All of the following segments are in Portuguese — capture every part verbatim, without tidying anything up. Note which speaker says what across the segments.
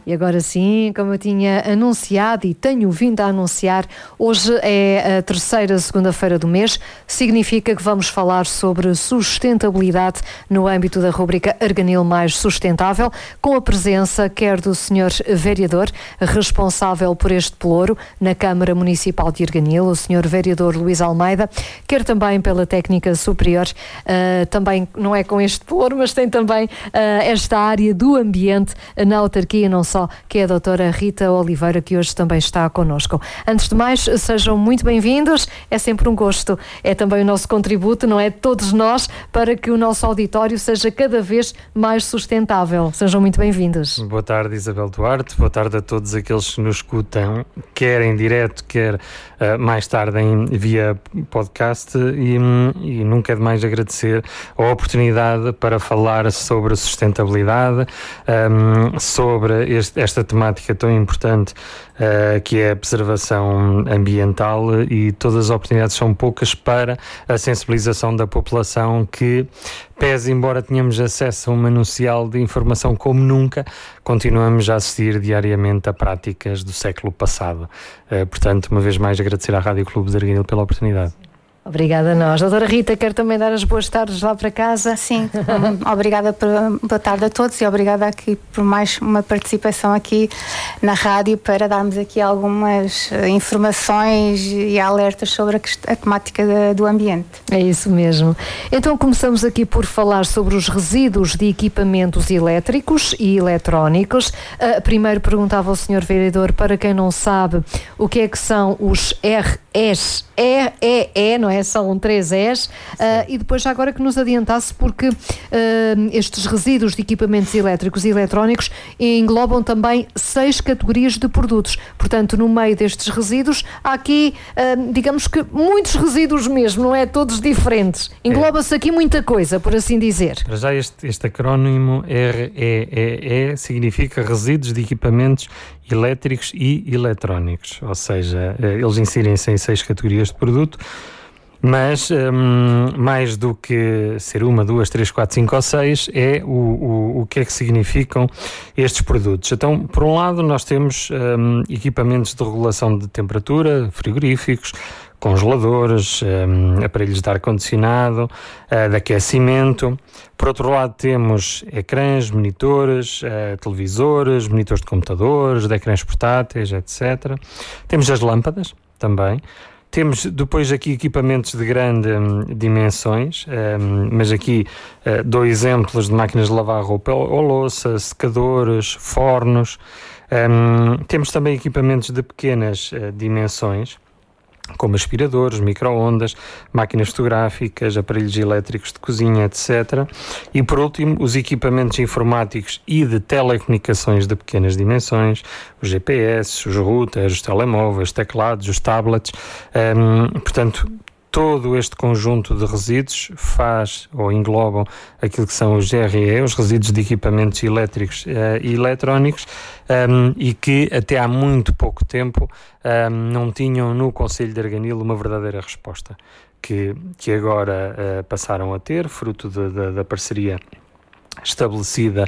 Speaker 1: E agora sim, como eu tinha anunciado e tenho vindo a anunciar, hoje é a terceira segunda-feira do mês, significa que vamos falar sobre sustentabilidade no âmbito da rubrica Arganil Mais Sustentável, com a presença quer do senhor vereador responsável por este pelouro na Câmara Municipal de Arganil, o senhor vereador Luís Almeida, quer também pela técnica superior, uh, também não é com este pelouro, mas tem também uh, esta área do ambiente na autarquia, não só, que é a doutora Rita Oliveira, que hoje também está connosco. Antes de mais, sejam muito bem-vindos, é sempre um gosto, é também o nosso contributo, não é? Todos nós, para que o nosso auditório seja cada vez mais sustentável. Sejam muito bem-vindos.
Speaker 2: Boa tarde, Isabel Duarte, boa tarde a todos aqueles que nos escutam, quer em direto, quer uh, mais tarde em, via podcast, e, e nunca é demais agradecer a oportunidade para falar sobre a sustentabilidade, um, sobre este, esta temática tão importante uh, que é a preservação ambiental, e todas as oportunidades são poucas para a sensibilização da população que, pese embora tenhamos acesso a um manancial de informação como nunca, continuamos a assistir diariamente a práticas do século passado. Uh, portanto, uma vez mais agradecer à Rádio Clube de Arganil pela oportunidade.
Speaker 1: Obrigada a nós. Doutora Rita, quero também dar as boas tardes lá para casa.
Speaker 3: Sim, obrigada por, boa tarde a todos e obrigada aqui por mais uma participação aqui na rádio para darmos aqui algumas informações e alertas sobre a, a temática de, do ambiente.
Speaker 1: É isso mesmo. Então começamos aqui por falar sobre os resíduos de equipamentos elétricos e eletrónicos. Uh, primeiro perguntava ao senhor vereador, para quem não sabe, o que é que são os R Es, E, E, E, não é? São três Es, uh, e depois já agora que nos adiantasse, porque uh, estes resíduos de equipamentos elétricos e eletrónicos englobam também seis categorias de produtos. Portanto, no meio destes resíduos há aqui, uh, digamos que muitos resíduos mesmo, não é? Todos diferentes. Engloba-se aqui muita coisa, por assim dizer.
Speaker 2: Para já este, este acrónimo R E E E significa resíduos de equipamentos elétricos e eletrónicos, ou seja, eles inserem-se em seis categorias de produto, mas um, mais do que ser uma, duas, três, quatro, cinco ou seis, é o, o, o que é que significam estes produtos. Então, por um lado, nós temos um, equipamentos de regulação de temperatura, frigoríficos, congeladores, um, aparelhos de ar-condicionado, uh, de aquecimento. Por outro lado, temos ecrãs, monitores, uh, televisores, monitores de computadores, de ecrãs portáteis, etcétera. Temos as lâmpadas também. Temos depois aqui equipamentos de grandes um, dimensões, um, mas aqui uh, dou exemplos de máquinas de lavar roupa ou louça, secadores, fornos. Um, temos também equipamentos de pequenas uh, dimensões, como aspiradores, micro-ondas, máquinas fotográficas, aparelhos elétricos de cozinha, etcétera. E por último, os equipamentos informáticos e de telecomunicações de pequenas dimensões, os G P S, os routers, os telemóveis, teclados, os tablets. Um, portanto, todo este conjunto de resíduos faz ou englobam aquilo que são os R E E, os resíduos de equipamentos elétricos uh, e eletrónicos, um, e que até há muito pouco tempo um, não tinham no Concelho de Arganil uma verdadeira resposta, que, que agora uh, passaram a ter, fruto de, de, da parceria estabelecida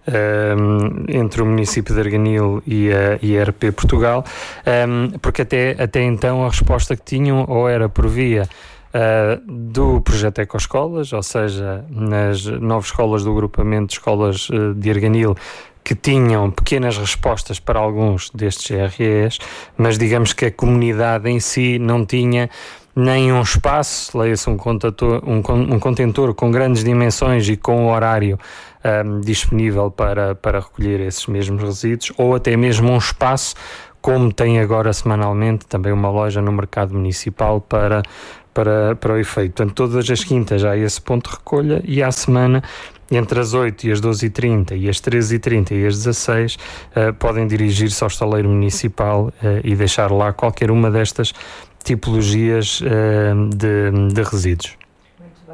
Speaker 2: um, entre o município de Arganil e a, e a R P Portugal, um, porque até, até então a resposta que tinham ou era por via uh, do projeto Ecoescolas, ou seja, nas nove escolas do agrupamento de escolas uh, de Arganil, que tinham pequenas respostas para alguns destes R E Es, mas digamos que a comunidade em si não tinha nem um espaço, leia-se um, contator, um, um contentor com grandes dimensões e com horário um, disponível para, para recolher esses mesmos resíduos, ou até mesmo um espaço, como tem agora semanalmente também uma loja no mercado municipal para, para, para o efeito. Portanto, todas as quintas há esse ponto de recolha, e à semana, entre as oito e as doze e trinta e as treze e trinta e as dezasseis, uh, podem dirigir-se ao estaleiro municipal uh, e deixar lá qualquer uma destas tipologias uh, de, de resíduos.
Speaker 1: Muito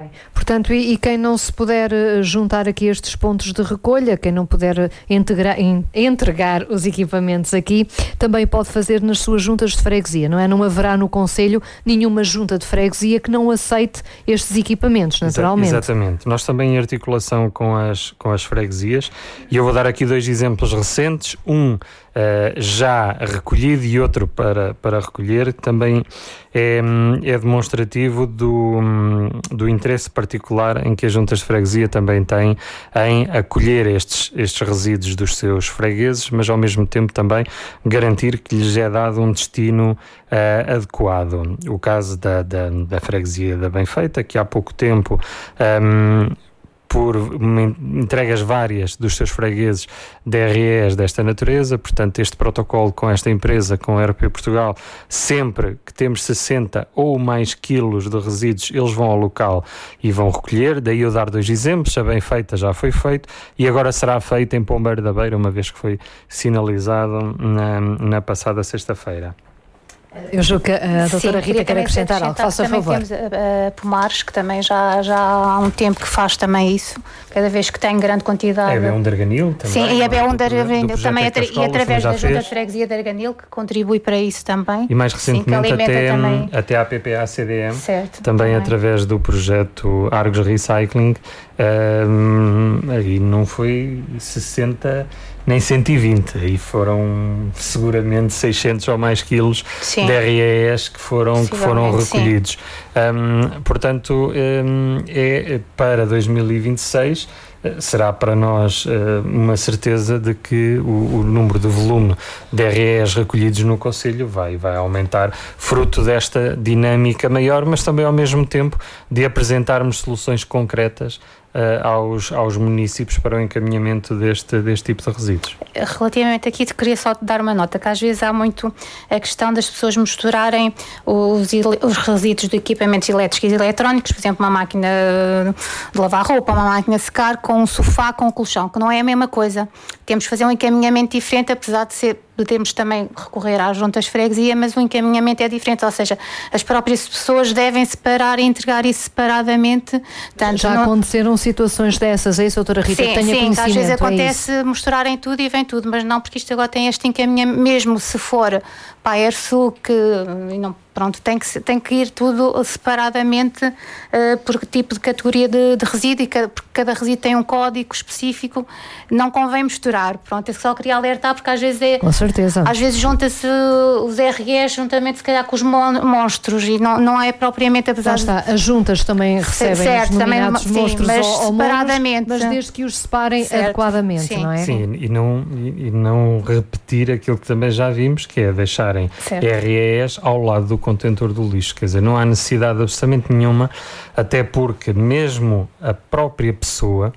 Speaker 1: Bem, portanto, e, e quem não se puder juntar aqui estes pontos de recolha, quem não puder integrar, in, entregar os equipamentos aqui, também pode fazer nas suas juntas de freguesia, não é? Não haverá no Conselho nenhuma junta de freguesia que não aceite estes equipamentos, naturalmente.
Speaker 2: Exatamente. Nós também em articulação com as, com as freguesias, e eu vou dar aqui dois exemplos recentes, um Uh, já recolhido e outro para, para recolher, também é, é demonstrativo do, do interesse particular em que as juntas de freguesia também têm em acolher estes, estes resíduos dos seus fregueses, mas ao mesmo tempo também garantir que lhes é dado um destino uh, adequado. O caso da, da, da freguesia da Benfeita, que há pouco tempo um, por entregas várias dos seus fregueses de R Es desta natureza, portanto este protocolo com esta empresa, com a R P Portugal, sempre que temos sessenta ou mais quilos de resíduos, eles vão ao local e vão recolher, daí eu dar dois exemplos, a Benfeita já foi feito e agora será feito em Pombeiro da Beira, uma vez que foi sinalizado na, na passada sexta-feira.
Speaker 1: Eu julgo que a doutora
Speaker 3: Sim,
Speaker 1: Rita quer acrescentar algo, faça favor.
Speaker 3: Temos a, a Pomares, que também já, já há um tempo que faz também isso, cada vez que tem grande quantidade.
Speaker 2: É a Beum de Arganil também.
Speaker 3: Sim, e a Beum de Arganil também,
Speaker 2: atra-
Speaker 3: e através da Junta de Freguesia de Arganil, que contribui para isso também.
Speaker 2: E mais recentemente
Speaker 3: Sim,
Speaker 2: até,
Speaker 3: também.
Speaker 2: até a A P P A C D M,
Speaker 3: certo,
Speaker 2: também, também através do projeto Argos Recycling, um, aí não foi sessenta nem cento e vinte, aí foram seguramente seiscentos ou mais quilos sim. de R E Es que foram, que foram recolhidos. Um, portanto, um, é para dois mil e vinte e seis, será para nós uh, uma certeza de que o, o número de volume de R E Es recolhidos no Conselho vai, vai aumentar, fruto desta dinâmica maior, mas também ao mesmo tempo de apresentarmos soluções concretas Uh, aos, aos municípios para o encaminhamento deste, deste tipo de resíduos.
Speaker 3: Relativamente aqui, queria só dar uma nota, que às vezes há muito a questão das pessoas misturarem os, os resíduos de equipamentos elétricos e eletrónicos, por exemplo, uma máquina de lavar roupa, uma máquina de secar, com um sofá, com um colchão, que não é a mesma coisa. Temos de fazer um encaminhamento diferente, apesar de ser, podemos também recorrer às juntas de freguesia, mas o encaminhamento é diferente, ou seja, as próprias pessoas devem separar e entregar isso separadamente. Tanto
Speaker 1: Já
Speaker 3: não...
Speaker 1: aconteceram situações dessas, é isso, doutora Rita?
Speaker 3: Sim,
Speaker 1: Tenha
Speaker 3: sim, às vezes
Speaker 1: é
Speaker 3: acontece
Speaker 1: isso.
Speaker 3: misturarem tudo e vem tudo, mas não, porque isto agora tem este encaminhamento, mesmo se for para a ERSU, que não, pronto, tem que, tem que ir tudo separadamente uh, por tipo de categoria de, de resíduo, e cada, porque cada resíduo tem um código específico, não convém misturar. Pronto, eu só queria alertar, porque às vezes é...
Speaker 1: Com certeza.
Speaker 3: Às vezes junta-se os R Es juntamente se calhar com os mon- monstros e não, não é propriamente, apesar
Speaker 1: de... As juntas também recebem certo, os denominados também, monstros sim, mas ou, ou separadamente. Monos, mas desde que os separem certo, adequadamente,
Speaker 3: sim.
Speaker 1: não é?
Speaker 2: Sim, e não, e, e não repetir aquilo que também já vimos, que é deixarem certo. R Es ao lado do contentor do lixo, quer dizer, não há necessidade absolutamente nenhuma, até porque mesmo a própria pessoa,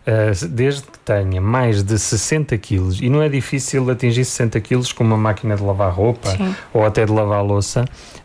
Speaker 2: desde que tenha mais de sessenta quilos, e não é difícil atingir sessenta quilos com uma máquina de lavar roupa sim. ou até de lavar louça,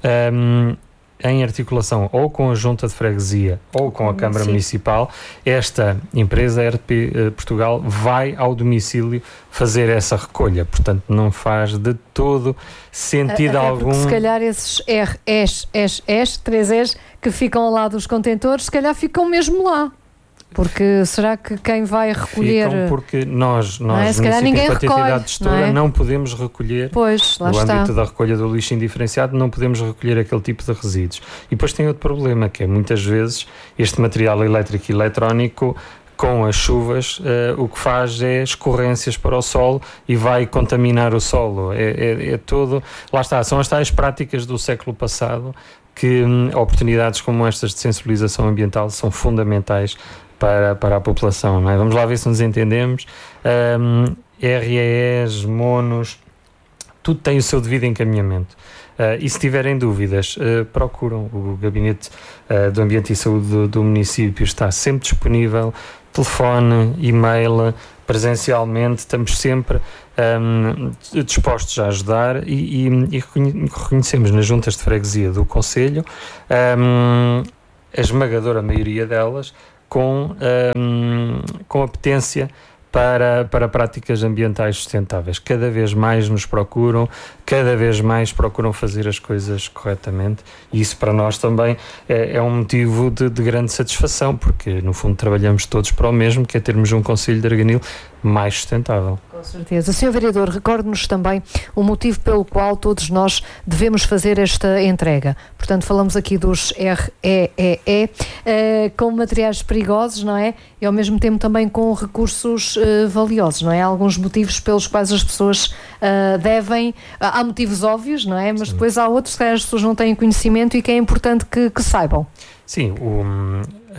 Speaker 2: um, em articulação ou com a Junta de Freguesia ou com a Câmara sim. Municipal, esta empresa, a R P Portugal, vai ao domicílio fazer essa recolha. Portanto, não faz de todo sentido
Speaker 1: Até
Speaker 2: algum...
Speaker 1: se calhar esses R, Es, Es, Es, três Es, que ficam ao lado dos contentores, se calhar ficam mesmo lá. Porque será que quem vai recolher...
Speaker 2: Ficam porque nós, nós
Speaker 1: é?
Speaker 2: municípios, enquanto entidade gestora, não, é? não podemos recolher,
Speaker 1: pois, lá
Speaker 2: no
Speaker 1: está.
Speaker 2: âmbito da recolha do lixo indiferenciado, não podemos recolher aquele tipo de resíduos. E depois tem outro problema, que é muitas vezes este material elétrico e eletrónico, com as chuvas, uh, o que faz é escorrências para o solo e vai contaminar o solo. É, é, é todo... Lá está, são as tais práticas do século passado que hum, oportunidades como estas de sensibilização ambiental são fundamentais para, para a população, não é? Vamos lá ver se nos entendemos. Um, R E Es, monos, tudo tem o seu devido encaminhamento. Uh, e se tiverem dúvidas, uh, procuram o Gabinete uh, do Ambiente e Saúde do, do município, está sempre disponível, telefone, e-mail, presencialmente, estamos sempre um, dispostos a ajudar e, e, e reconhecemos nas juntas de freguesia do Conselho um, a esmagadora maioria delas com, um, com apetência para, para práticas ambientais sustentáveis. Cada vez mais nos procuram, cada vez mais procuram fazer as coisas corretamente, e isso para nós também é, é um motivo de, de grande satisfação, porque no fundo trabalhamos todos para o mesmo, que é termos um Concelho de Arganil mais sustentável.
Speaker 1: Com certeza. senhor Vereador, recorde-nos também o motivo pelo qual todos nós devemos fazer esta entrega. Portanto, falamos aqui dos R E E E, uh, com materiais perigosos, não é? E ao mesmo tempo também com recursos uh, valiosos, não é? Há alguns motivos pelos quais as pessoas uh, devem... Uh, há motivos óbvios, não é? Mas Sim. depois há outros que as pessoas não têm conhecimento e que é importante que, que saibam.
Speaker 2: Sim, o, uh,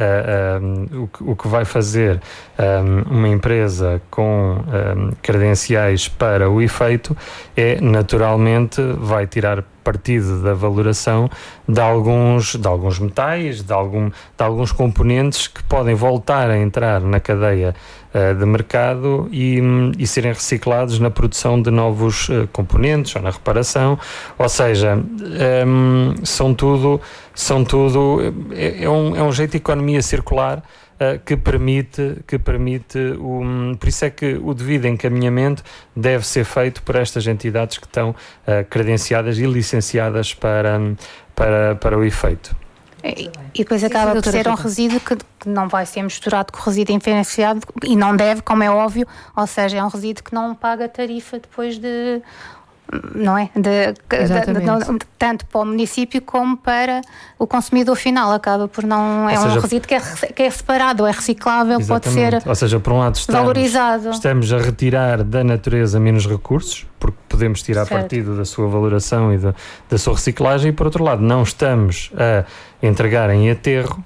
Speaker 2: uh, o, que, o que vai fazer um, uma empresa com um, credenciais para o efeito é, naturalmente, vai tirar partido da valoração de alguns, de alguns metais, de, algum, de alguns componentes que podem voltar a entrar na cadeia uh, de mercado e, e serem reciclados na produção de novos uh, componentes ou na reparação. Ou seja, um, são tudo, são tudo é, é, um, é um jeito de economia circular Uh, que permite, que permite um, por isso é que o devido encaminhamento deve ser feito por estas entidades que estão uh, credenciadas e licenciadas para, para, para o efeito.
Speaker 3: E, e depois acaba por ser um resíduo que, que não vai ser misturado com resíduo influenciado e não deve, como é óbvio, ou seja, é um resíduo que não paga tarifa depois de... não é? De, de, de, de, tanto para o município como para o consumidor final, acaba por não... É seja, um resíduo que é, que é separado, é reciclável, pode ser
Speaker 2: ou seja, por um lado estamos,
Speaker 3: valorizado.
Speaker 2: Estamos a retirar da natureza menos recursos, porque podemos tirar certo. partido da sua valoração e da, da sua reciclagem, e por outro lado não estamos a entregar em aterro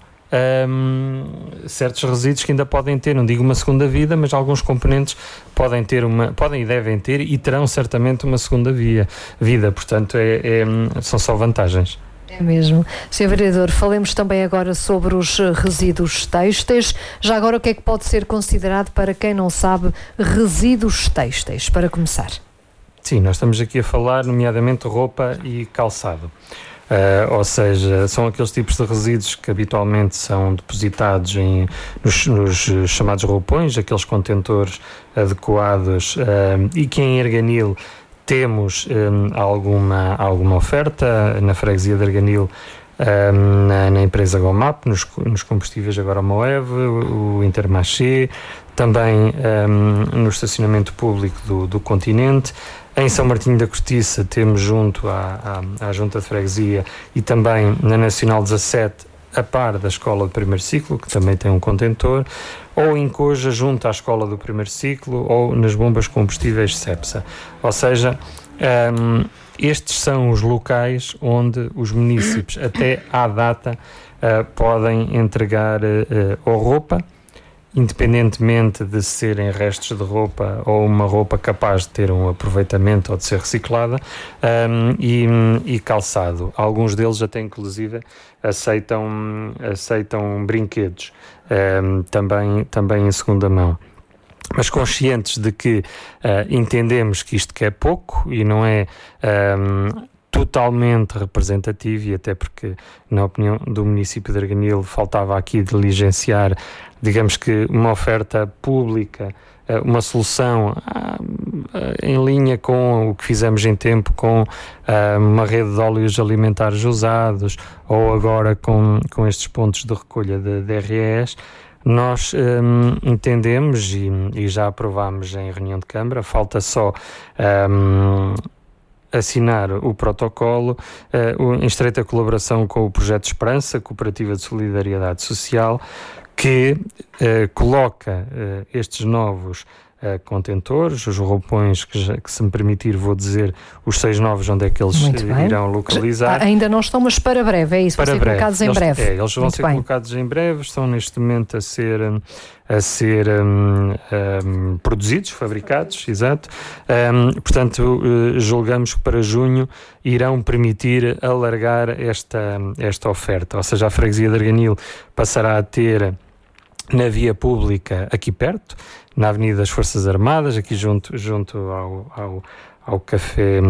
Speaker 2: Um, certos resíduos que ainda podem ter, não digo uma segunda vida, mas alguns componentes podem ter uma, podem e devem ter e terão certamente uma segunda via, vida, portanto é, é, são só vantagens.
Speaker 1: É mesmo. senhor Vereador, falemos também agora sobre os resíduos têxteis. Já agora, o que é que pode ser considerado, para quem não sabe, resíduos têxteis, para começar?
Speaker 2: Sim, nós estamos aqui a falar nomeadamente roupa e calçado. Uh, ou seja, são aqueles tipos de resíduos que habitualmente são depositados em, nos, nos chamados roupões, aqueles contentores adequados, uh, e que em Arganil temos um, alguma, alguma oferta na freguesia de Arganil, um, na, na empresa Gomap, nos, nos combustíveis agora Moev, o, o Intermarché, também um, no estacionamento público do, do Continente. Em São Martinho da Cortiça temos junto à, à, à Junta de Freguesia e também na Nacional dezassete, a par da Escola de Primeiro Ciclo, que também tem um contentor, ou em Coja, junto à Escola do Primeiro Ciclo, ou nas bombas combustíveis Cepsa. Ou seja, um, estes são os locais onde os municípios, até à data, uh, podem entregar uh, ou roupa, independentemente de serem restos de roupa ou uma roupa capaz de ter um aproveitamento ou de ser reciclada, um, e, e calçado. Alguns deles até inclusive aceitam, aceitam brinquedos, um, também, também em segunda mão. Mas conscientes de que uh, entendemos que isto que é pouco e não é um, totalmente representativo, e até porque, na opinião do município de Arganil, faltava aqui diligenciar, digamos que uma oferta pública, uma solução em linha com o que fizemos em tempo com uma rede de óleos alimentares usados, ou agora com, com estes pontos de recolha de, de R E Es. Nós um, entendemos e, e já aprovámos em reunião de Câmara, falta só um, assinar o protocolo uh, em estreita colaboração com o Projeto Esperança, Cooperativa de Solidariedade Social, que uh, coloca uh, estes novos uh, contentores, os roupões, que, já, que se me permitir vou dizer os seis novos onde é que eles irão localizar.
Speaker 1: Ainda não estão, mas para breve, é isso?
Speaker 2: Para
Speaker 1: vão ser
Speaker 2: breve.
Speaker 1: colocados em
Speaker 2: eles,
Speaker 1: breve.
Speaker 2: É, eles vão
Speaker 1: Muito
Speaker 2: ser
Speaker 1: bem.
Speaker 2: colocados em breve, estão neste momento a ser, a ser um, um, produzidos, fabricados, exato. Um, portanto, uh, julgamos que para junho irão permitir alargar esta, esta oferta, ou seja, a freguesia de Arganil passará a ter na via pública aqui perto, na Avenida das Forças Armadas, aqui junto, junto ao, ao, ao café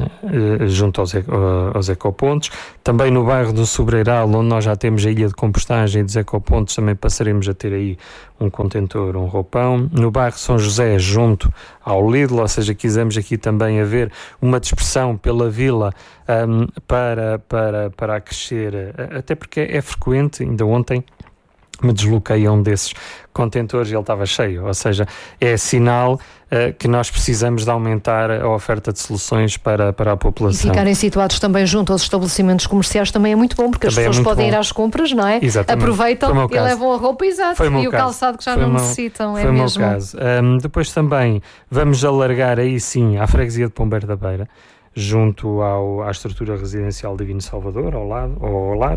Speaker 2: uh, junto aos, eco, uh, aos ecopontos. Também no bairro do Sobreiral, onde nós já temos a ilha de compostagem dos ecopontos, também passaremos a ter aí um contentor, um roupão. No bairro São José, junto ao Lidl, ou seja, quisemos aqui também haver uma dispersão pela vila um, para, para, para acrescer, até porque é frequente, ainda ontem me desloquei a um desses contentores e ele estava cheio, ou seja, é sinal uh, que nós precisamos de aumentar a oferta de soluções para, para a população.
Speaker 1: E ficarem situados também junto aos estabelecimentos comerciais também é muito bom, porque também as pessoas é podem bom. ir às compras, não é?
Speaker 2: Exatamente.
Speaker 1: Aproveitam e levam a roupa, exato, e o caso. calçado que já
Speaker 2: foi
Speaker 1: não
Speaker 2: meu,
Speaker 1: necessitam,
Speaker 2: foi
Speaker 1: é
Speaker 2: mesmo.
Speaker 1: mesmo.
Speaker 2: Foi o meu caso. Um, depois também vamos alargar aí sim à freguesia de Pombeiro da Beira, junto ao, à estrutura residencial Divino Salvador, ao lado, ao lar.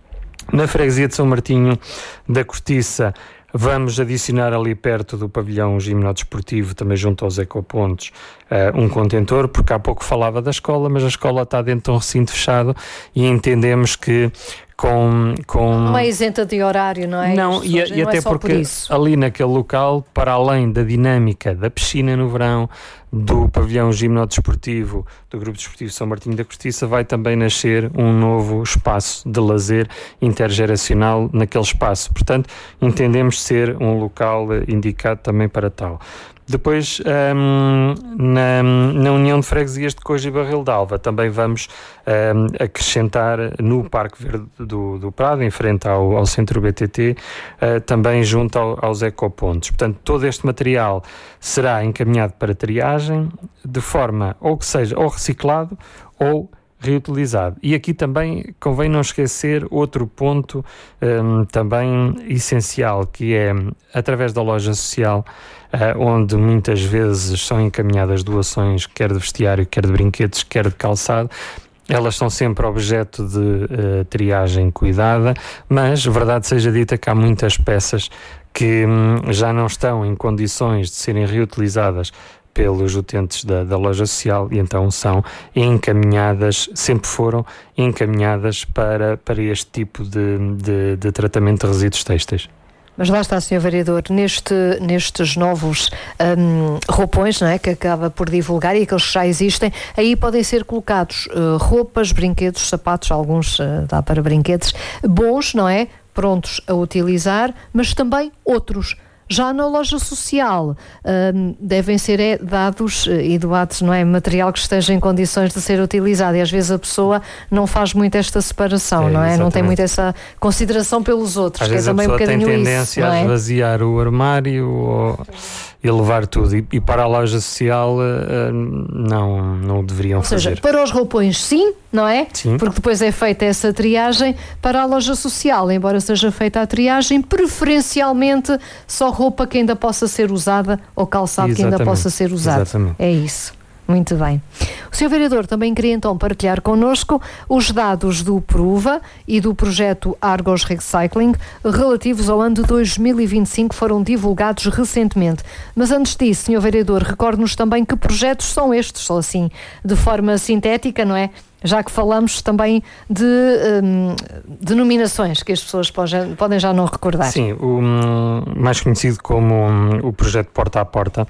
Speaker 2: Na freguesia de São Martinho da Cortiça, vamos adicionar ali perto do pavilhão gimnodesportivo, também junto aos ecopontos, uh, um contentor, porque há pouco falava da escola, mas a escola está dentro de um recinto fechado e entendemos que com... com...
Speaker 1: Não é isenta de horário, não é?
Speaker 2: Não, e, e
Speaker 1: não
Speaker 2: até
Speaker 1: é só
Speaker 2: porque
Speaker 1: por
Speaker 2: ali naquele local, para além da dinâmica da piscina no verão, do pavilhão gimnodesportivo do Grupo Desportivo São Martinho da Cortiça, vai também nascer um novo espaço de lazer intergeracional naquele espaço. Portanto, entendemos ser um local indicado também para tal. Depois, um, na, na União de Freguesias de Coja e Barril d'Alva, também vamos um, acrescentar no Parque Verde do, do Prado, em frente ao, ao Centro B T T, uh, também junto ao, aos ecopontos. Portanto, todo este material será encaminhado para triagem, de forma ou que seja ou reciclado ou reutilizado. E aqui também convém não esquecer outro ponto um, também essencial, que é através da loja social, uh, onde muitas vezes são encaminhadas doações, quer de vestiário, quer de brinquedos, quer de calçado. Elas são sempre objeto de uh, triagem cuidada, mas verdade seja dita que há muitas peças que hum, já não estão em condições de serem reutilizadas pelos utentes da, da loja social e então são encaminhadas, sempre foram encaminhadas para, para este tipo de, de, de tratamento de resíduos têxteis.
Speaker 1: Mas lá está, senhor Vereador, neste, nestes novos um, roupões, não é, que acaba por divulgar e aqueles que já existem, aí podem ser colocados uh, roupas, brinquedos, sapatos, alguns uh, dá para brinquedos, bons, não é, prontos a utilizar, mas também outros. Já na loja social um, devem ser dados e doados, não é, material que esteja em condições de ser utilizado, e às vezes a pessoa não faz muito esta separação, é, não é? Exatamente. Não tem muito essa consideração pelos outros,
Speaker 2: às
Speaker 1: que
Speaker 2: vezes
Speaker 1: é também
Speaker 2: a
Speaker 1: um
Speaker 2: pessoa
Speaker 1: bocadinho
Speaker 2: tem tendência
Speaker 1: isso, não é?
Speaker 2: a esvaziar o armário ou, e levar tudo, e, e para a loja social uh, não, não o deveriam
Speaker 1: Ou
Speaker 2: fazer.
Speaker 1: Ou seja, para os roupões sim, não é?
Speaker 2: Sim.
Speaker 1: Porque depois é feita essa triagem. Para a loja social, embora seja feita a triagem, preferencialmente só roupa que ainda possa ser usada ou calçado Exatamente. que ainda possa ser usado.
Speaker 2: Exatamente.
Speaker 1: É isso. Muito bem. O senhor Vereador também queria então partilhar connosco os dados do Pruva e do projeto Argos Recycling relativos ao ano de dois mil e vinte e cinco, foram divulgados recentemente. Mas antes disso, senhor Vereador, recorde-nos também que projetos são estes, só assim, de forma sintética, não é? Já que falamos também de um, denominações que as pessoas podem, podem já não recordar.
Speaker 2: Sim, o um, mais conhecido como um, o projeto Porta a Porta,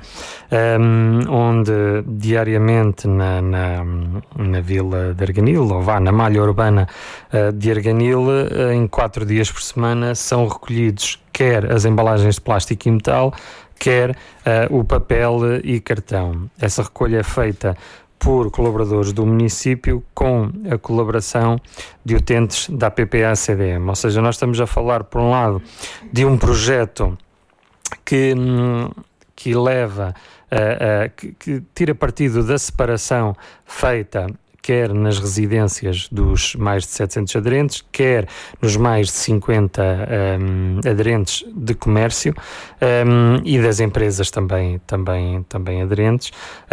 Speaker 2: um, onde diariamente na, na, na Vila de Arganil, ou vá, na malha urbana uh, de Arganil, uh, em quatro dias por semana são recolhidos quer as embalagens de plástico e metal, quer uh, o papel e cartão. Essa recolha é feita por colaboradores do município com a colaboração de utentes da P P A C D M. Ou seja, nós estamos a falar, por um lado, de um projeto que, que leva, a, a, que, que tira partido da separação feita quer nas residências dos mais de setecentos aderentes, quer nos mais de cinquenta um, aderentes de comércio um, e das empresas também, também, também aderentes.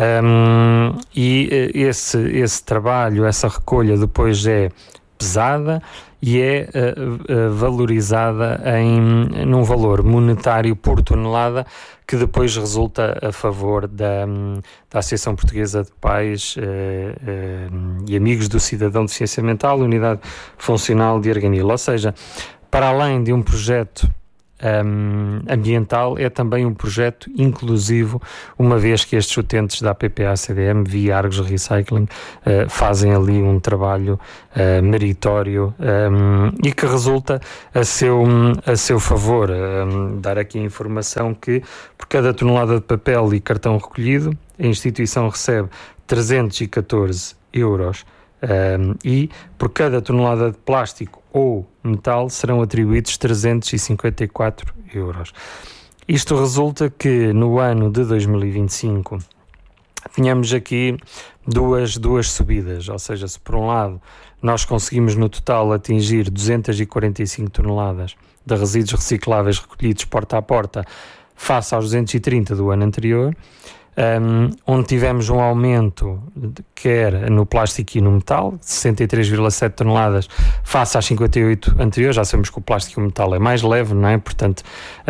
Speaker 2: Um, e esse, esse trabalho, essa recolha depois é pesada e é uh, uh, valorizada em, num valor monetário por tonelada, que depois resulta a favor da, da Associação Portuguesa de Pais uh, uh, e Amigos do Cidadão de Deficiência Mental, Unidade Funcional de Arganil. Ou seja, para além de um projeto um, ambiental, é também um projeto inclusivo, uma vez que estes utentes da A P P A C D M, via Argos Recycling, uh, fazem ali um trabalho uh, meritório um, e que resulta a seu, a seu favor. Um, dar aqui a informação que, por cada tonelada de papel e cartão recolhido, a instituição recebe trezentos e catorze euros. Um, e por cada tonelada de plástico ou metal serão atribuídos trezentos e cinquenta e quatro euros. Isto resulta que no ano de dois mil e vinte e cinco tínhamos aqui duas, duas subidas, ou seja, se por um lado nós conseguimos no total atingir duzentas e quarenta e cinco toneladas de resíduos recicláveis recolhidos porta a porta face aos duzentos e trinta do ano anterior, Um, onde tivemos um aumento de, quer no plástico e no metal, de sessenta e três vírgula sete toneladas face às cinquenta e oito anteriores. Já sabemos que o plástico e o metal é mais leve, não é? Portanto,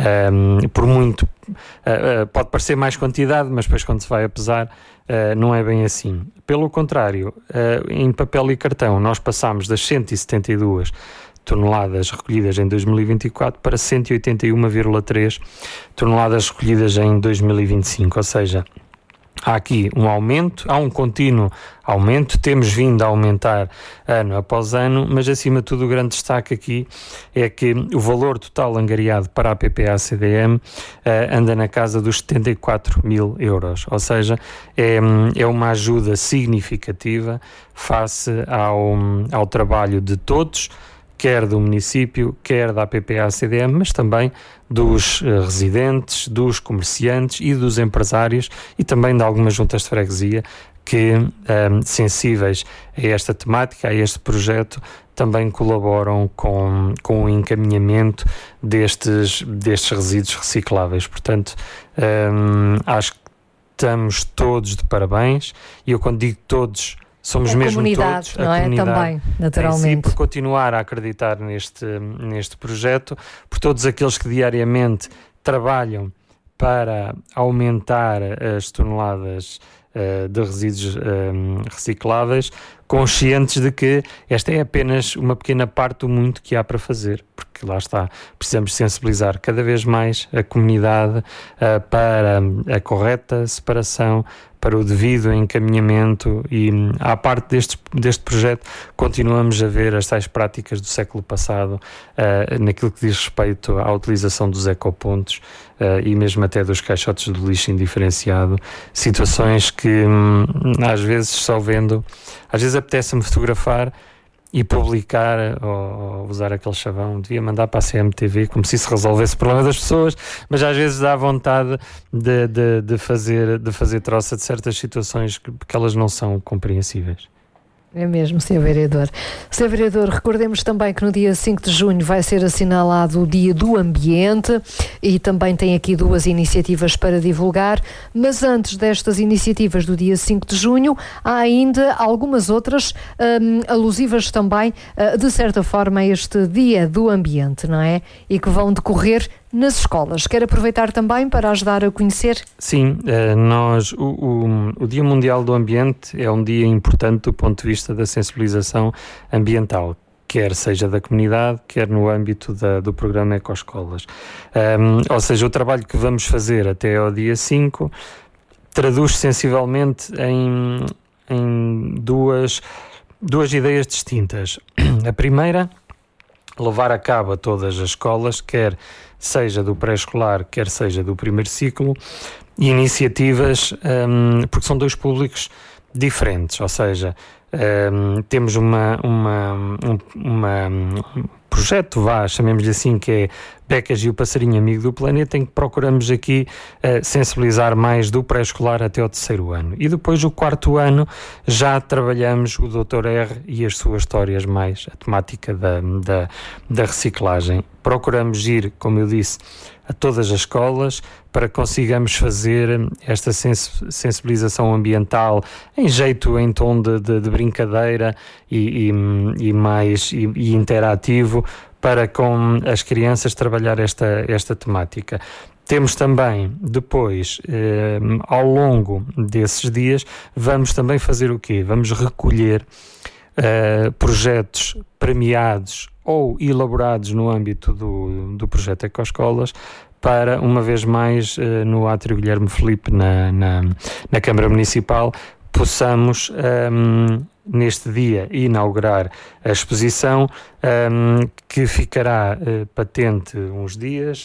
Speaker 2: um, por muito uh, uh, pode parecer mais quantidade, mas depois quando se vai a pesar uh, não é bem assim. Pelo contrário, uh, em papel e cartão nós passámos das cento e setenta e duas toneladas recolhidas em dois mil e vinte e quatro para cento e oitenta e um vírgula três toneladas recolhidas em dois mil e vinte e cinco, ou seja, há aqui um aumento, há um contínuo aumento, temos vindo a aumentar ano após ano, mas acima de tudo o grande destaque aqui é que o valor total angariado para a A P P A C D M uh, anda na casa dos setenta e quatro mil euros, ou seja, é, é uma ajuda significativa face ao, ao trabalho de todos, quer do município, quer da A P P A C D M, mas também dos uh, residentes, dos comerciantes e dos empresários e também de algumas juntas de freguesia que, um, sensíveis a esta temática, a este projeto, também colaboram com, com o encaminhamento destes, destes resíduos recicláveis. Portanto, um, acho que estamos todos de parabéns, e eu quando digo todos, somos
Speaker 1: a
Speaker 2: mesmo
Speaker 1: comunidade,
Speaker 2: todos,
Speaker 1: não
Speaker 2: a
Speaker 1: é?
Speaker 2: comunidade,
Speaker 1: Também, naturalmente.
Speaker 2: em si, por continuar a acreditar neste, neste projeto, por todos aqueles que diariamente trabalham para aumentar as toneladas uh, de resíduos um, recicláveis, conscientes de que esta é apenas uma pequena parte do muito que há para fazer, porque lá está, precisamos sensibilizar cada vez mais a comunidade uh, para a correta separação, para o devido encaminhamento, e à parte deste, deste projeto continuamos a ver as tais práticas do século passado uh, naquilo que diz respeito à utilização dos ecopontos uh, e mesmo até dos caixotes do lixo indiferenciado, situações que hum, às vezes só vendo, às vezes apetece-me fotografar e publicar, ou usar aquele chavão, devia mandar para a C M T V, como se isso resolvesse o problema das pessoas, mas às vezes dá vontade de, de, de, fazer, de fazer troça de certas situações que, que elas não são compreensíveis.
Speaker 1: É mesmo, senhor Vereador. senhor Vereador, recordemos também que no dia cinco de junho vai ser assinalado o Dia do Ambiente e também tem aqui duas iniciativas para divulgar, mas antes destas iniciativas do dia cinco de junho, há ainda algumas outras um, alusivas também, uh, de certa forma, a este Dia do Ambiente, não é? E que vão decorrer nas escolas. Quer aproveitar também para ajudar a conhecer?
Speaker 2: Sim, nós, o, o, o Dia Mundial do Ambiente é um dia importante do ponto de vista da sensibilização ambiental, quer seja da comunidade, quer no âmbito da, do programa Ecoescolas. Um, ou seja, o trabalho que vamos fazer até ao dia cinco traduz sensivelmente em, em duas, duas ideias distintas. A primeira, levar a cabo a todas as escolas, quer seja do pré-escolar, quer seja do primeiro ciclo, iniciativas, um, porque são dois públicos diferentes, ou seja, um, temos uma, uma, um, uma, um projeto, vá, chamemos-lhe assim, que é Becas e o Passarinho Amigo do Planeta, em que procuramos aqui uh, sensibilizar mais do pré-escolar até ao terceiro ano. E depois, o quarto ano, já trabalhamos o doutor R e as suas histórias mais, a temática da, da, da reciclagem. Procuramos ir, como eu disse, a todas as escolas para que consigamos fazer esta sensibilização ambiental em jeito, em tom de, de, de brincadeira e, e, e mais e, e interativo, para com as crianças trabalhar esta, esta temática. Temos também, depois, eh, ao longo desses dias, vamos também fazer o quê? Vamos recolher eh, projetos premiados ou elaborados no âmbito do, do projeto Ecoescolas, para, uma vez mais, no Átrio Guilherme Filipe, na, na, na Câmara Municipal, possamos, um, neste dia, inaugurar a exposição, um, que ficará uh, patente uns dias,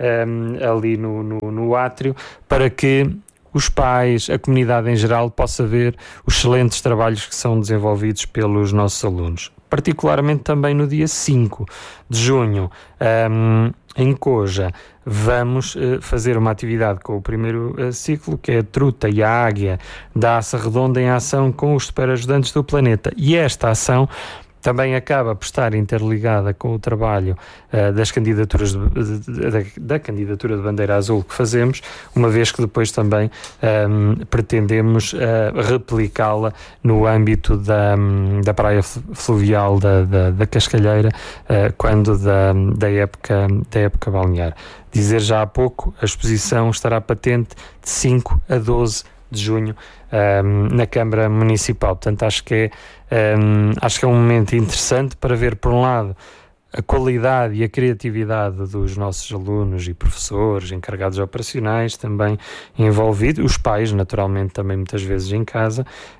Speaker 2: um, ali no, no, no átrio, para que os pais, a comunidade em geral, possa ver os excelentes trabalhos que são desenvolvidos pelos nossos alunos. Particularmente também no dia cinco de junho, um, em Coja, vamos uh, fazer uma atividade com o primeiro uh, ciclo, que é a Truta e a Águia da Aça Redonda em ação com os super ajudantes do planeta. E esta ação também acaba por estar interligada com o trabalho uh, das candidaturas de, de, de, da, da candidatura de bandeira azul que fazemos, uma vez que depois também um, pretendemos uh, replicá-la no âmbito da, um, da praia fluvial da, da, da Cascalheira, uh, quando da, da, época, da época balnear. Dizer já há pouco, a exposição estará patente de cinco a doze de junho um, na Câmara Municipal. Portanto, acho que é um, acho que é um momento interessante para ver, por um lado, a qualidade e a criatividade dos nossos alunos e professores, encarregados operacionais também envolvidos, os pais, naturalmente, também muitas vezes em casa,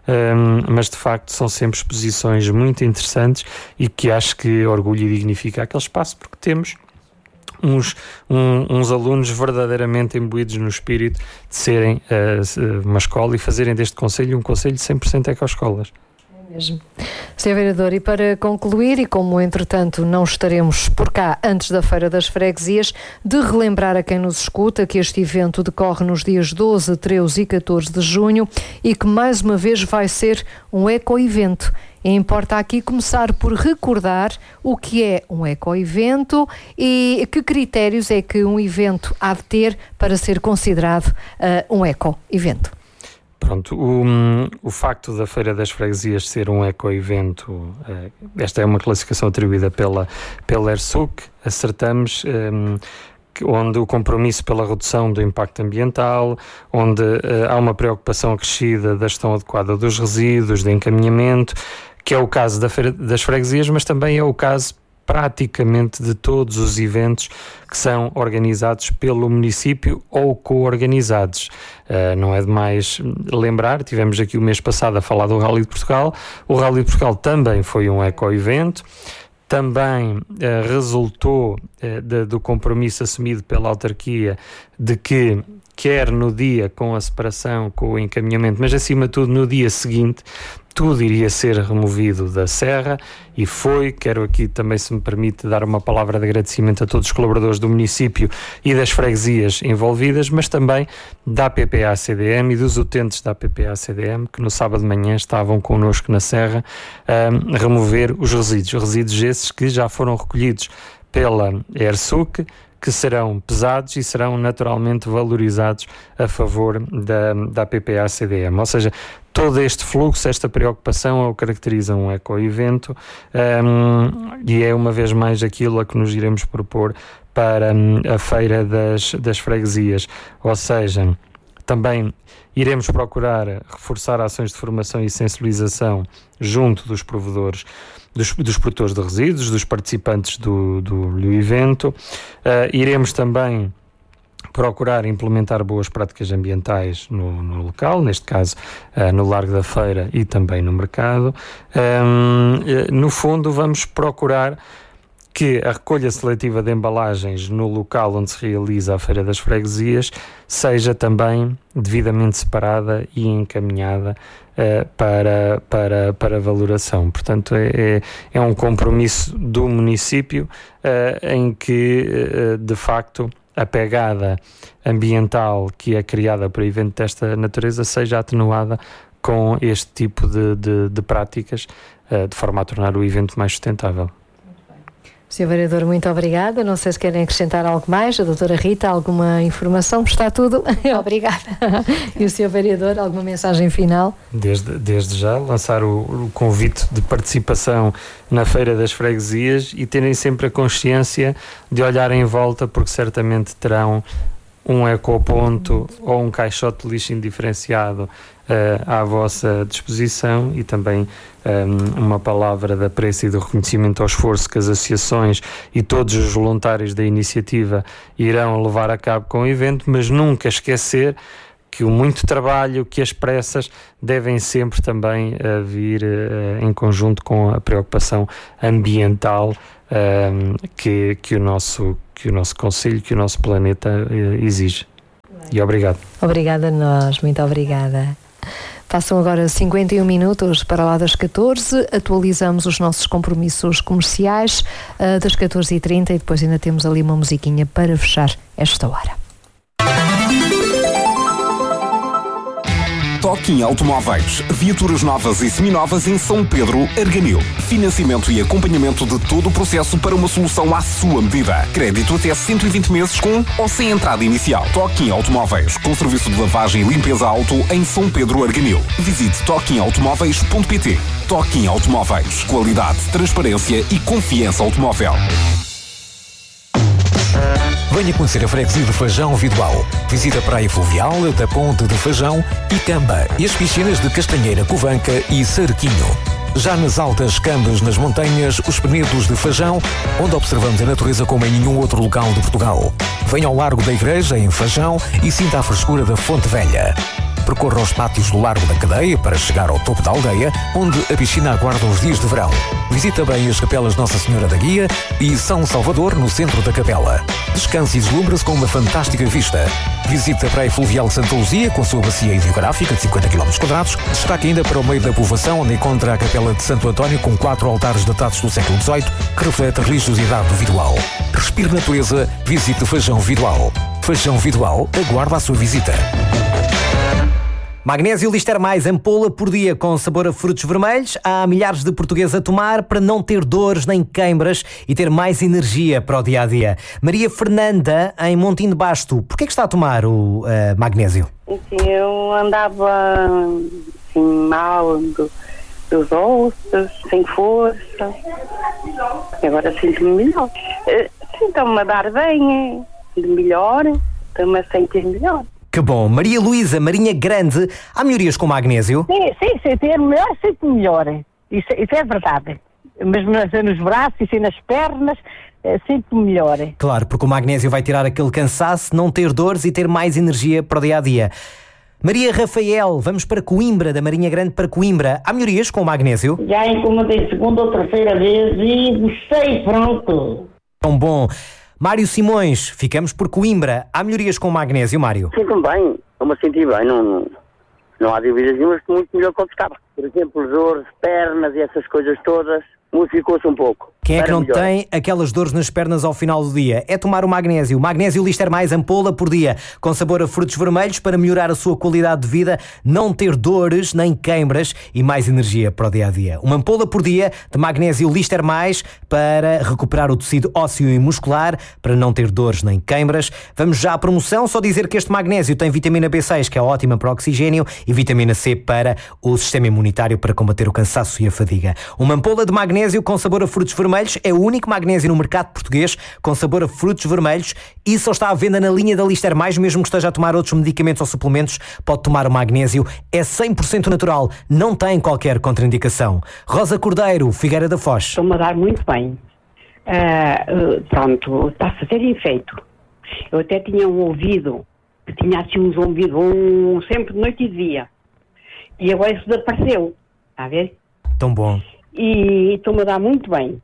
Speaker 2: um, mas de facto são sempre exposições muito interessantes e que acho que orgulho e dignifica aquele espaço, porque temos Uns, um, uns alunos verdadeiramente imbuídos no espírito de serem uh, uma escola e fazerem deste concelho um concelho cem por cento ecoescolas.
Speaker 1: É mesmo. senhor Vereador, e para concluir, e como entretanto não estaremos por cá antes da Feira das Freguesias, de relembrar a quem nos escuta que este evento decorre nos dias doze, treze e catorze de junho e que mais uma vez vai ser um eco-evento. E importa aqui começar por recordar o que é um eco-evento e que critérios é que um evento há de ter para ser considerado uh, um eco-evento.
Speaker 2: Pronto, o, o facto da Feira das Freguesias ser um eco-evento, uh, esta é uma classificação atribuída pela, pela ERSUC, acertamos... Um, onde o compromisso pela redução do impacto ambiental, onde uh, há uma preocupação acrescida da gestão adequada dos resíduos, de encaminhamento, que é o caso da Feira das Freguesias, mas também é o caso praticamente de todos os eventos que são organizados pelo município ou co-organizados. Uh, não é demais lembrar, tivemos aqui o mês passado a falar do Rally de Portugal, o Rally de Portugal também foi um eco-evento, também uh, resultou uh, de, do compromisso assumido pela autarquia de que, quer no dia com a separação, com o encaminhamento, mas acima de tudo no dia seguinte, tudo iria ser removido da serra e foi. Quero aqui também, se me permite, dar uma palavra de agradecimento a todos os colaboradores do município e das freguesias envolvidas, mas também da A P P A C D M e dos utentes da A P P A C D M que no sábado de manhã estavam connosco na serra a remover os resíduos, resíduos esses que já foram recolhidos pela ERSUC, que serão pesados e serão naturalmente valorizados a favor da, da A P P A C D M. Ou seja, todo este fluxo, esta preocupação é o que caracteriza um eco-evento um, e é uma vez mais aquilo a que nos iremos propor para um, a Feira das, das Freguesias. Ou seja, também iremos procurar reforçar ações de formação e sensibilização junto dos provedores, dos, dos produtores de resíduos, dos participantes do, do, do evento. Uh, iremos também procurar implementar boas práticas ambientais no, no local, neste caso uh, no Largo da Feira e também no mercado. Um, uh, no fundo, vamos procurar que a recolha seletiva de embalagens no local onde se realiza a Feira das Freguesias seja também devidamente separada e encaminhada uh, para, para, para valoração. Portanto, é, é, é um compromisso do município uh, em que, uh, de facto, a pegada ambiental que é criada para evento desta natureza seja atenuada com este tipo de, de, de práticas, uh, de forma a tornar o evento mais sustentável.
Speaker 1: senhor Vereador, muito obrigada. Não sei se querem acrescentar algo mais. A doutora Rita, alguma informação? Está tudo?
Speaker 3: Obrigada.
Speaker 1: E o senhor Vereador, alguma mensagem final?
Speaker 2: Desde, desde já, lançar o, o convite de participação na Feira das Freguesias e terem sempre a consciência de olhar em volta, porque certamente terão um ecoponto ou um caixote de lixo indiferenciado à vossa disposição, e também um, uma palavra de apreço e de reconhecimento ao esforço que as associações e todos os voluntários da iniciativa irão levar a cabo com o evento, mas nunca esquecer que o muito trabalho, que as pressas devem sempre também uh, vir uh, em conjunto com a preocupação ambiental uh, que, que, o nosso, que o nosso Conselho, que o nosso planeta uh, exige. E obrigado.
Speaker 1: Obrigada a nós, muito obrigada. Passam agora cinquenta e um minutos para lá das catorze, atualizamos os nossos compromissos comerciais uh, das catorze e trinta e depois ainda temos ali uma musiquinha para fechar esta hora.
Speaker 4: Toquim Automóveis. Viaturas novas e seminovas em São Pedro, Arganil. Financiamento e acompanhamento de todo o processo para uma solução à sua medida. Crédito até cento e vinte meses com ou sem entrada inicial. Toquim Automóveis. Com serviço de lavagem e limpeza auto em São Pedro, Arganil. Visite toquim automóveis ponto pt. Toquim Automóveis. Qualidade, transparência e confiança automóvel.
Speaker 5: Venha conhecer a freguesia de Fajão Vidoal. Visita a Praia Fluvial, da Ponte de Fajão e Camba e as piscinas de Castanheira, Covanca e Sarquinho. Já nas altas Cambas, nas montanhas, os Penedos de Fajão, onde observamos a natureza como em nenhum outro local de Portugal. Venha ao Largo da Igreja, em Fajão, e sinta a frescura da Fonte Velha. Percorra os pátios do Largo da Cadeia para chegar ao topo da aldeia, onde a piscina aguarda os dias de verão. Visita bem as capelas Nossa Senhora da Guia e São Salvador, no centro da capela. Descanse e deslumbra-se com uma fantástica vista. Visite a Praia Fluvial de Santa Luzia, com a sua bacia hidrográfica de cinquenta quilómetros quadrados. Destaque ainda para o meio da povoação, onde encontra a capela de Santo António, com quatro altares datados do século dezoito, que reflete a religiosidade do Vidoal. Respire natureza, visite Fajão Vidoal. Fajão Vidoal aguarda a sua visita.
Speaker 6: Magnésio Lister Mais, ampola por dia com sabor a frutos vermelhos. Há milhares de portugueses a tomar para não ter dores nem queimbras e ter mais energia para o dia-a-dia. Maria Fernanda, em Montim de Basto, porquê é que está a tomar o uh, magnésio?
Speaker 7: Sim, eu andava assim, mal do, dos ossos, sem força. Agora sinto-me melhor. Sinto-me a dar bem, de melhor, estou-me a sentir melhor.
Speaker 6: Que bom. Maria Luísa, Marinha Grande, há melhorias com magnésio?
Speaker 8: Sim, sim, sentir melhor, sinto melhor. Isso, isso é verdade. Mesmo nos, nos braços e nas pernas, sinto melhor.
Speaker 6: Claro, porque o magnésio vai tirar aquele cansaço, não ter dores e ter mais energia para o dia-a-dia. Maria Rafael, vamos para Coimbra, da Marinha Grande para Coimbra. Há melhorias com o magnésio?
Speaker 9: Já encomendei segunda ou terceira vez e gostei, pronto.
Speaker 6: Tão bom. Mário Simões, ficamos por Coimbra. Há melhorias com o magnésio, Mário?
Speaker 10: Sinto-me bem, eu me senti bem, não, não, não há dúvidas nenhumas, muito melhor que eu estava. Por exemplo, os dores, pernas e essas coisas todas, modificou-se um pouco.
Speaker 6: Quem é que não
Speaker 10: melhor.
Speaker 6: tem aquelas dores nas pernas ao final do dia? É tomar o magnésio. Magnésio Lister Mais, ampola por dia, com sabor a frutos vermelhos para melhorar a sua qualidade de vida, não ter dores nem queimbras e mais energia para o dia-a-dia. Uma ampola por dia de magnésio Lister Mais para recuperar o tecido ósseo e muscular, para não ter dores nem queimbras. Vamos já à promoção, só dizer que este magnésio tem vitamina B seis, que é ótima para o oxigênio, e vitamina C para o sistema imunitário, para combater o cansaço e a fadiga. Uma ampola de magnésio com sabor a frutos vermelhos é o único magnésio no mercado português com sabor a frutos vermelhos e só está à venda na linha da Lister Mais. Mesmo que esteja a tomar outros medicamentos ou suplementos, pode tomar o magnésio. É cem por cento natural, não tem qualquer contraindicação. Rosa Cordeiro, Figueira da Foz.
Speaker 11: Estou-me a dar muito bem. Uh, uh, pronto, está a fazer efeito. Eu até tinha um ouvido, que tinha assim um zumbido um, sempre de noite e de dia. E agora isso desapareceu. Está a ver?
Speaker 6: Tão bom.
Speaker 11: E estou-me a dar muito bem.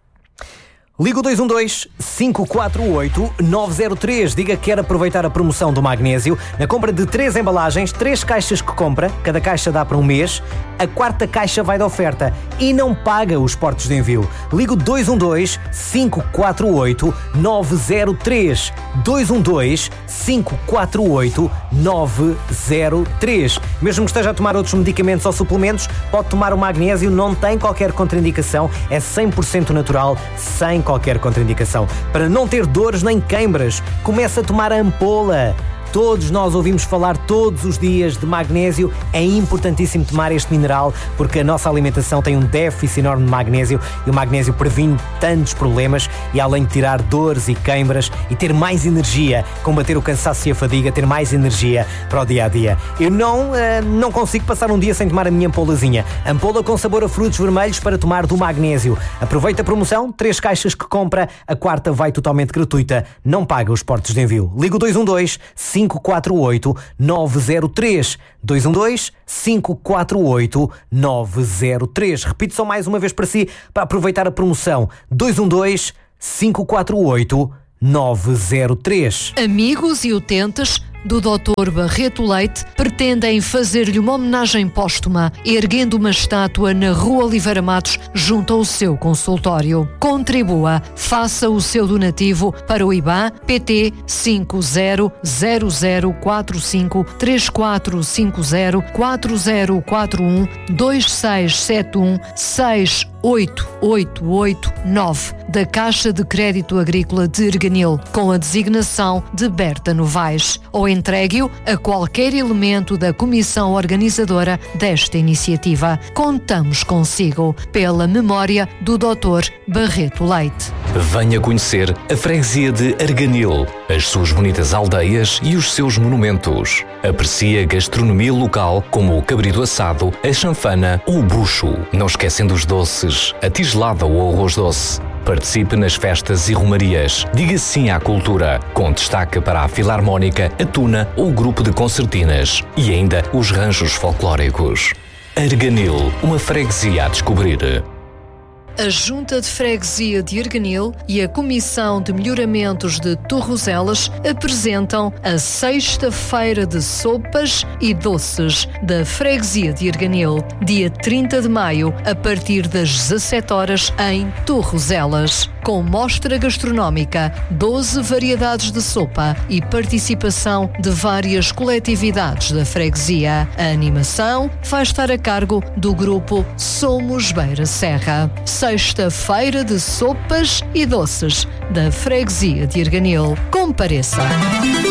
Speaker 6: Liga o dois um dois, cinco quatro oito, nove zero três. Diga que quer aproveitar a promoção do magnésio. Na compra de três embalagens, três caixas que compra, cada caixa dá para um mês, a quarta caixa vai de oferta e não paga os portos de envio. Liga o dois um dois, cinco quatro oito, nove zero três. dois um dois, cinco quatro oito, nove zero três. Mesmo que esteja a tomar outros medicamentos ou suplementos, pode tomar o magnésio, não tem qualquer contraindicação, é cem por cento natural, sem qualquer contraindicação. Para não ter dores nem queimbras, comece a tomar a ampola. Todos nós ouvimos falar todos os dias de magnésio. É importantíssimo tomar este mineral porque a nossa alimentação tem um déficit enorme de magnésio e o magnésio previne tantos problemas e além de tirar dores e queimbras e ter mais energia, combater o cansaço e a fadiga, ter mais energia para o dia-a-dia. Eu não, uh, não consigo passar um dia sem tomar a minha ampolazinha. Ampola com sabor a frutos vermelhos para tomar do magnésio. Aproveita a promoção, três caixas que compra, a quarta vai totalmente gratuita, não paga os portos de envio. Liga o dois um dois, cinco quatro oito, nove zero três. dois um dois, cinco quatro oito, nove zero três. Repito só mais uma vez para si, para aproveitar a promoção. dois um dois, cinco quatro oito, nove zero três.
Speaker 1: Amigos e utentes do doutor Barreto Leite pretendem fazer-lhe uma homenagem póstuma, erguendo uma estátua na Rua Oliveira Matos, junto ao seu consultório. Contribua, faça o seu donativo para o I B A N P T cinco zero zero zero quatro cinco três quatro cinco zero quatro zero quatro um dois seis sete um seis oito oito oito nove da Caixa de Crédito Agrícola de Erganil, com a designação de Berta Novaes, ou entregue-o a qualquer elemento da comissão organizadora desta iniciativa. Contamos consigo, pela memória do doutor Barreto Leite.
Speaker 5: Venha conhecer a freguesia de Erganil, as suas bonitas aldeias e os seus monumentos. Aprecie a gastronomia local como o cabrito assado, a chanfana ou o bucho. Não esquecendo os doces, a tigelada ou o arroz doce. Participe nas festas e romarias. Diga sim à cultura, com destaque para a filarmónica, a tuna ou o grupo de concertinas. E ainda os ranchos folclóricos. Erganil, uma freguesia a descobrir.
Speaker 1: A Junta de Freguesia de Erganil e a Comissão de Melhoramentos de Torrozelas apresentam a Sexta-feira de Sopas e Doces da Freguesia de Erganil, dia trinta de maio, a partir das dezassete horas, em Torrozelas. Com mostra gastronómica, doze variedades de sopa e participação de várias coletividades da freguesia. A animação vai estar a cargo do grupo Somos Beira Serra. Sexta-feira de Sopas e Doces da Freguesia de Erganil. Compareça!